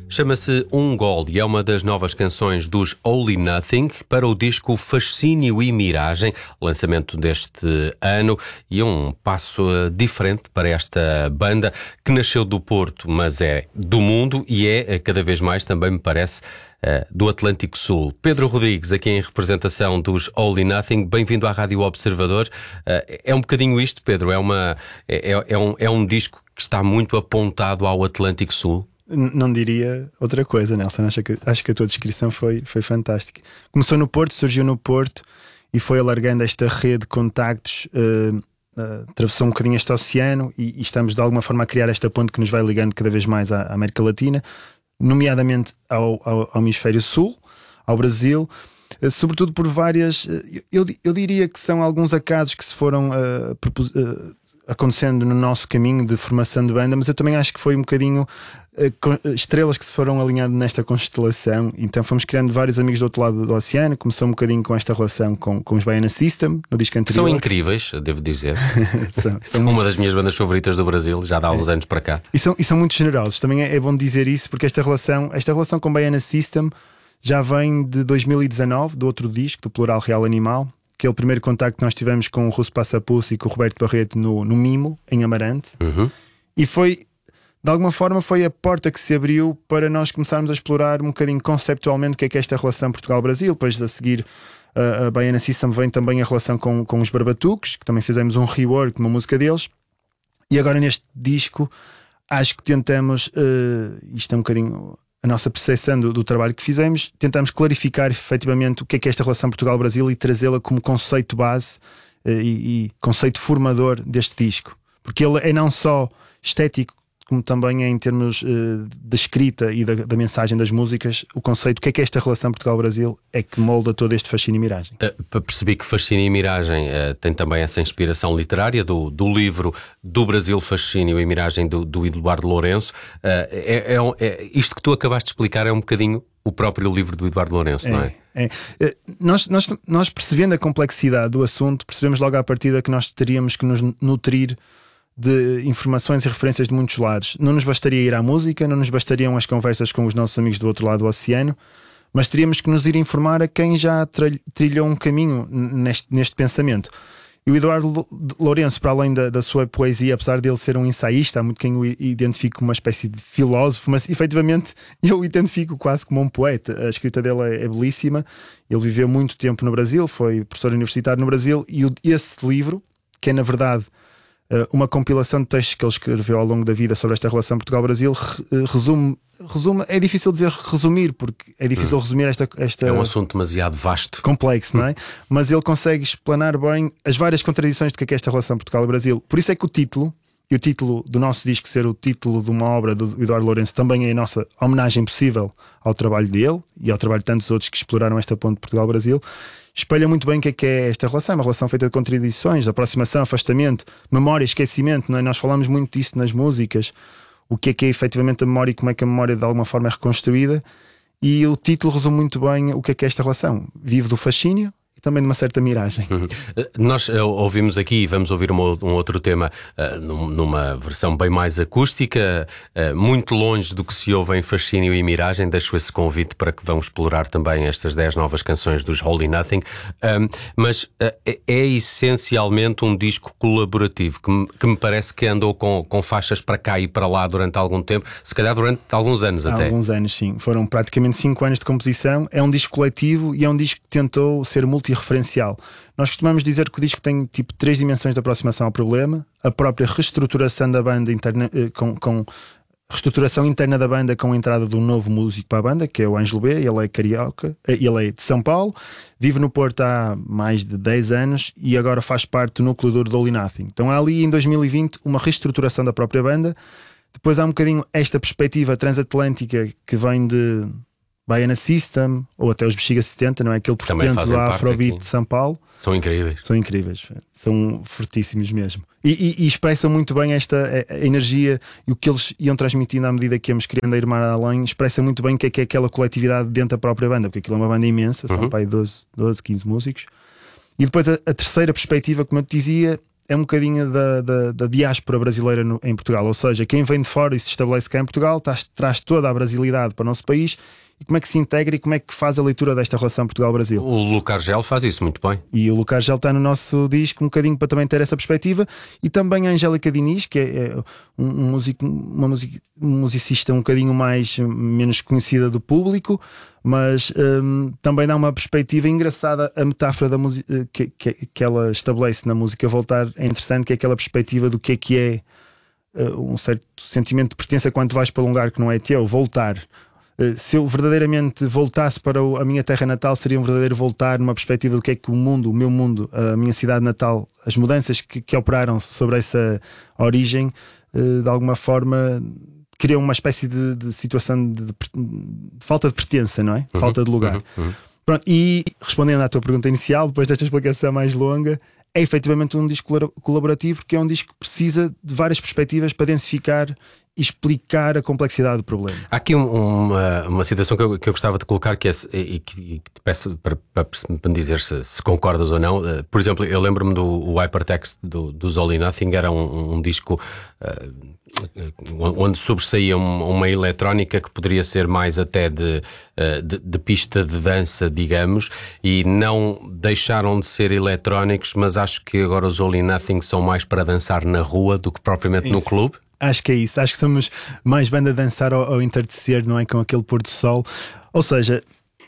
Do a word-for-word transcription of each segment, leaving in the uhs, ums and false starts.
Chama-se Um Gol e é uma das novas canções dos Holy Nothing para o disco Fascínio e Miragem, lançamento deste ano, e um passo diferente para esta banda que nasceu do Porto, mas é do mundo e é cada vez mais, também me parece, do Atlântico Sul. Pedro Rodrigues, aqui em representação dos Holy Nothing, bem-vindo à Rádio Observador. É um bocadinho isto, Pedro, é, uma, é, é, um, é um disco que está muito apontado ao Atlântico Sul? Não diria outra coisa, Nelson. Acho que, acho que a tua descrição foi, foi fantástica. Começou no Porto, surgiu no Porto e foi alargando esta rede de contactos, uh, uh, atravessou um bocadinho este oceano e, e estamos de alguma forma a criar esta ponte que nos vai ligando cada vez mais à, à América Latina, nomeadamente ao, ao, ao Hemisfério Sul, ao Brasil, uh, sobretudo por várias... Uh, eu, eu diria que são alguns acasos que se foram uh, propus, uh, acontecendo no nosso caminho de formação de banda, mas eu também acho que foi um bocadinho uh, estrelas que se foram alinhando nesta constelação. Então fomos criando vários amigos do outro lado do oceano. Começou um bocadinho com esta relação com, com os Baiana System no disco anterior. São incríveis, devo dizer. são, são uma das minhas bandas favoritas do Brasil, já dá uns é. anos para cá. E são, e são muito generosos. Também é, é bom dizer isso, porque esta relação, esta relação com Baiana System já vem de dois mil e dezanove, do outro disco, do Plural Real Animal. Aquele primeiro contacto que nós tivemos com o Russo Passapulso e com o Roberto Barreto no, no Mimo, em Amarante. Uhum. E foi, de alguma forma, foi a porta que se abriu para nós começarmos a explorar um bocadinho conceptualmente o que é que é esta relação Portugal-Brasil. Depois a seguir a, a Baiana System vem também a relação com, com os Barbatuques, que também fizemos um rework de uma música deles. E agora neste disco acho que tentamos, uh, isto é um bocadinho... a nossa percepção do, do trabalho que fizemos, tentamos clarificar efetivamente o que é que é esta relação Portugal-Brasil e trazê-la como conceito base uh, e, e conceito formador deste disco, porque ele é não só estético, como também é em termos uh, da escrita e da, da mensagem das músicas. O conceito, o que é que é esta relação Portugal-Brasil, é que molda todo este Fascínio e Miragem. Uh, percebi que Fascínio e Miragem uh, tem também essa inspiração literária do, do livro Do Brasil, Fascínio e Miragem do, do Eduardo Lourenço. Uh, é, é, é, isto que tu acabaste de explicar é um bocadinho o próprio livro do Eduardo Lourenço, é, não é? É. é. Nós, nós, nós percebendo a complexidade do assunto, percebemos logo à partida que nós teríamos que nos nutrir de informações e referências de muitos lados. Não nos bastaria ir à música, não nos bastariam as conversas com os nossos amigos do outro lado do oceano, mas teríamos que nos ir informar a quem já trilhou um caminho neste, neste pensamento. E o Eduardo Lourenço, para além da, da sua poesia, apesar de ele ser um ensaísta, há muito quem o identifica como uma espécie de filósofo, mas efetivamente eu o identifico quase como um poeta. A escrita dele é, é belíssima. Ele viveu muito tempo no Brasil, foi professor universitário no Brasil, e o, esse livro, que é na verdade uma compilação de textos que ele escreveu ao longo da vida sobre esta relação Portugal-Brasil, resume, resume, é difícil dizer resumir, porque é difícil hum. resumir esta, esta... É um assunto demasiado vasto. Complexo, não é? Mas ele consegue explanar bem as várias contradições do que é esta relação Portugal-Brasil. Por isso é que o título, e o título do nosso disco ser o título de uma obra do Eduardo Lourenço, também é a nossa homenagem possível ao trabalho dele e ao trabalho de tantos outros que exploraram esta ponte Portugal-Brasil. Espelha muito bem o que é que é esta relação, uma relação feita de contradições, aproximação, afastamento, memória, esquecimento, não é? Nós falamos muito disso nas músicas, o que é que é efetivamente a memória e como é que a memória de alguma forma é reconstruída, e o título resume muito bem o que é que é esta relação. Vive do fascínio e também de uma certa miragem. Uhum. Nós uh, ouvimos aqui e vamos ouvir uma, um outro tema uh, numa versão bem mais acústica, uh, muito longe do que se ouve em Fascínio e Miragem. Deixo esse convite para que vamos explorar também estas dez novas canções dos Holy Nothing. Um, mas uh, é, é essencialmente um disco colaborativo que me, que me parece que andou com, com faixas para cá e para lá durante algum tempo, se calhar durante alguns anos Há até. Alguns anos, sim. Foram praticamente cinco anos de composição. É um disco coletivo e é um disco que tentou ser multi referencial. Nós costumamos dizer que o disco tem tipo três dimensões de aproximação ao problema: a própria reestruturação da banda interna, com, com reestruturação interna da banda, com a entrada de um novo músico para a banda, que é o Ângelo B. Ele é carioca, ele é de São Paulo, vive no Porto há mais de dez anos e agora faz parte do núcleo do Holy Nothing. Então há ali em dois mil e vinte uma reestruturação da própria banda. Depois há um bocadinho esta perspectiva transatlântica que vem de Baiana System, ou até os Bexiga setenta, não é? Aquele portento do Afrobeat de São Paulo. São incríveis. São incríveis, são fortíssimos mesmo. E, e, e expressam muito bem esta a, a energia e o que eles iam transmitindo à medida que íamos criando a Irmã Além, expressa muito bem o que é, que é aquela coletividade dentro da própria banda, porque aquilo é uma banda imensa, são uhum. para aí doze, doze, quinze músicos. E depois a, a terceira perspectiva, como eu te dizia, é um bocadinho da, da, da diáspora brasileira no, em Portugal, ou seja, quem vem de fora e se estabelece cá em Portugal traz, traz toda a brasilidade para o nosso país. E como é que se integra e como é que faz a leitura desta relação Portugal-Brasil? O Luca Argel faz isso muito bem. E o Luca Argel está no nosso disco um bocadinho para também ter essa perspectiva. E também a Angélica Diniz, que é, é um, um, músico, uma music, um musicista um bocadinho mais, menos conhecida do público, mas um, também dá uma perspectiva engraçada. A metáfora da música que, que, que ela estabelece na música Voltar é interessante, que é aquela perspectiva do que é que é uh, um certo sentimento de pertença quando vais para um lugar que não é teu, voltar. Se eu verdadeiramente voltasse para a minha terra natal, seria um verdadeiro voltar numa perspectiva do que é que o mundo, o meu mundo, a minha cidade natal, as mudanças que, que operaram sobre essa origem, de alguma forma criam uma espécie de, de situação de, de, de falta de pertença, não é? De falta de lugar. Uhum, uhum. Pronto, e respondendo à tua pergunta inicial, depois desta explicação mais longa, é efetivamente um disco colaborativo, porque é um disco que precisa de várias perspectivas para densificar e explicar a complexidade do problema. Há aqui um, uma, uma situação que eu, que eu gostava de colocar, que é, e que, e que te peço para, para, para dizer se, se concordas ou não. Uh, por exemplo, eu lembro-me do o Hypertext do, do All or Nothing, era um, um disco uh, onde sobressaía uma, uma eletrónica que poderia ser mais até de, uh, de, de pista de dança, digamos, e não deixaram de ser eletrónicos, mas acho que agora os All or Nothing são mais para dançar na rua do que propriamente Isso. no clube. Acho que é isso, acho que somos mais banda a dançar ao, ao entardecer, não é? Com aquele pôr do sol. Ou seja,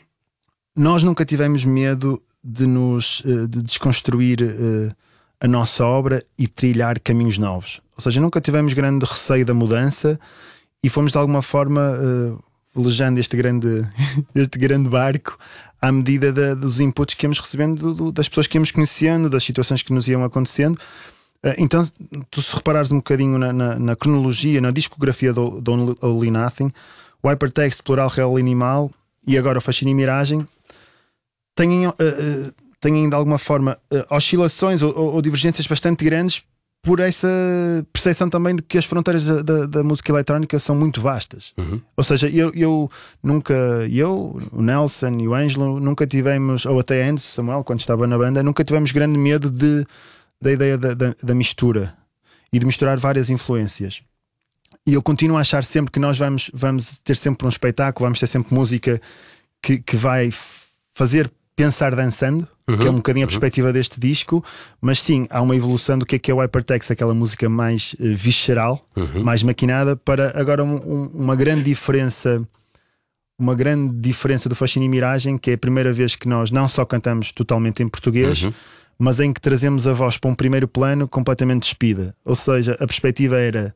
nós nunca tivemos medo de nos de desconstruir uh, a nossa obra e trilhar caminhos novos. Ou seja, nunca tivemos grande receio da mudança e fomos de alguma forma uh, velejando este grande, este grande barco à medida da, dos inputs que íamos recebendo, do, do, das pessoas que íamos conhecendo, das situações que nos iam acontecendo. Então, tu se reparares um bocadinho na, na, na cronologia, na discografia do, do All or Nothing, o Hypertext, Plural, Real Animal e agora o Fascínio e Miragem têm, uh, uh, têm de alguma forma uh, oscilações ou, ou, ou divergências bastante grandes por essa percepção também de que as fronteiras da, da, da música eletrónica são muito vastas. Uhum. Ou seja, eu, eu nunca, eu, o Nelson e o Ângelo nunca tivemos, ou até antes, o Samuel, quando estava na banda, nunca tivemos grande medo de da ideia da, da, da mistura e de misturar várias influências. E eu continuo a achar sempre que nós vamos, vamos ter sempre um espetáculo, vamos ter sempre música que, que vai fazer pensar dançando, uhum, que é um bocadinho a perspectiva uhum. deste disco, mas sim, há uma evolução do que é, que é o Hypertext, aquela música mais uh, visceral, uhum. mais maquinada, para agora um, um, uma grande diferença, uma grande diferença do Fascínio e Miragem, que é a primeira vez que nós não só cantamos totalmente em português, uhum. mas em que trazemos a voz para um primeiro plano completamente despida. Ou seja, a perspectiva era: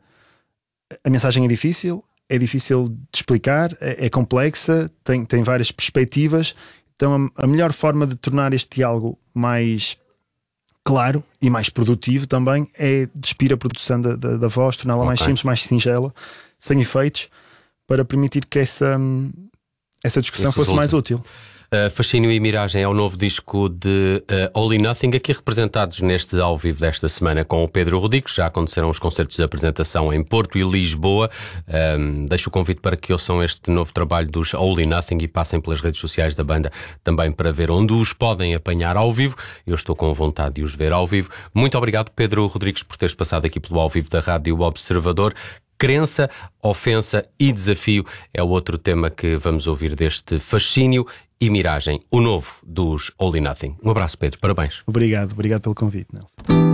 a mensagem é difícil, é difícil de explicar, é, é complexa, tem, tem várias perspectivas. Então a, a melhor forma de tornar este diálogo mais claro e mais produtivo também é despir a produção da, da, da voz, torná-la okay. mais simples, mais singela, sem efeitos, para permitir que essa, essa discussão fosse mais útil. Uh, Fascínio e Miragem é o novo disco de uh, All or Nothing, aqui representados neste ao vivo desta semana com o Pedro Rodrigues. Já aconteceram os concertos de apresentação em Porto e Lisboa. Um, deixo o convite para que ouçam este novo trabalho dos All or Nothing e passem pelas redes sociais da banda também para ver onde os podem apanhar ao vivo. Eu estou com vontade de os ver ao vivo. Muito obrigado, Pedro Rodrigues, por teres passado aqui pelo ao vivo da Rádio Observador. Crença, ofensa e desafio é o outro tema que vamos ouvir deste Fascínio e Miragem, o novo dos All or Nothing. Um abraço, Pedro, parabéns. Obrigado, obrigado pelo convite, Nelson.